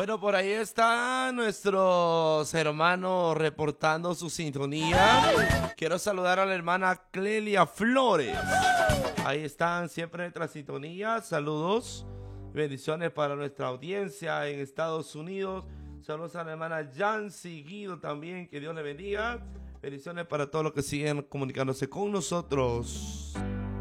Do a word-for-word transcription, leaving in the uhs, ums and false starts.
Bueno, por ahí están nuestros hermanos reportando su sintonía. Quiero saludar a la hermana Clelia Flores. Ahí están siempre en nuestra sintonía. Saludos, bendiciones para nuestra audiencia en Estados Unidos. Saludos a la hermana Yancy Guido también, que Dios le bendiga. Bendiciones para todos los que siguen comunicándose con nosotros.